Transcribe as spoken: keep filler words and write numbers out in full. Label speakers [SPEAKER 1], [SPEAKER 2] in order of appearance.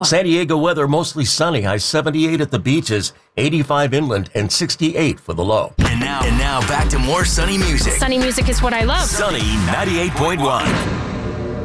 [SPEAKER 1] San Diego weather mostly sunny, high seventy-eight at the beaches, eighty-five inland, and sixty-eight for the low.
[SPEAKER 2] And now, and now back to more Sunny music.
[SPEAKER 3] Sunny music is what I love.
[SPEAKER 2] Sunny ninety-eight point one.